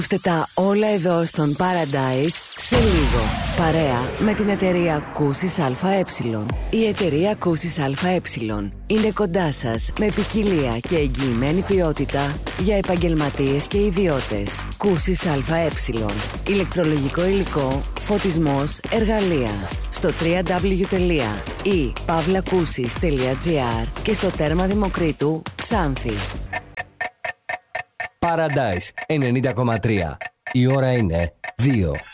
Ακούστε τα όλα εδώ στον Paradise σε λίγο. Παρέα με την εταιρεία Κούσης ΑΕ. Η εταιρεία Κούσης ΑΕ είναι κοντά σας με ποικιλία και εγγυημένη ποιότητα για επαγγελματίες και ιδιώτες. Κούσης ΑΕ. Ηλεκτρολογικό υλικό, φωτισμός, εργαλεία. Στο www.pavlakusis.gr και στο τέρμα Δημοκρίτου Ξάνθη. Paradise 90,3. Η ώρα είναι 2.